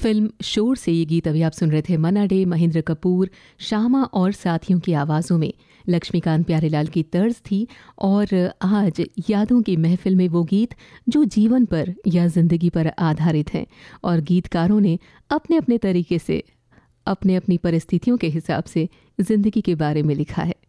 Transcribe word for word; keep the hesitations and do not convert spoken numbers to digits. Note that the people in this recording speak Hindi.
फिल्म शोर से ये गीत अभी आप सुन रहे थे। मन्ना डे, महेंद्र कपूर, श्यामा और साथियों की आवाज़ों में लक्ष्मीकांत प्यारेलाल की तर्ज थी। और आज यादों की महफिल में वो गीत जो जीवन पर या ज़िंदगी पर आधारित हैं और गीतकारों ने अपने अपने तरीके से अपने अपनी परिस्थितियों के हिसाब से ज़िंदगी के बारे में लिखा है।